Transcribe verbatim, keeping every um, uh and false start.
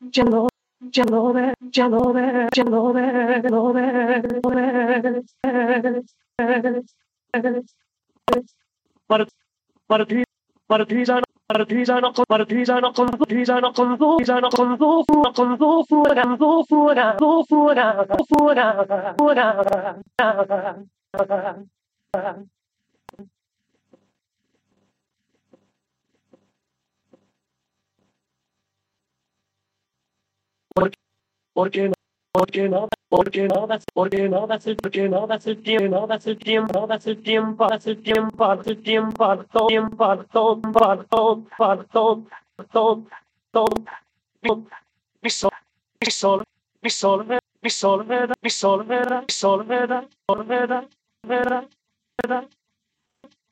Gelore, gelore, gelore, gelore, gelore, Marti, Martisano, Martisano, Martisano, Martisano, Martisano, Conzufura, Conzufura, Conzufura, Conzufura, Conzufura, Conzufura, Porque no, porque no, porque no das, porque no das, porque no das el tiempo, no das el tiempo, no das el tiempo, das el tiempo, das el tiempo, todo, tiempo, todo, todo, todo, todo, todo, mi sol, mi sol, mi sol, mi sol, mi sol, mi sol, mi sol, mi sol,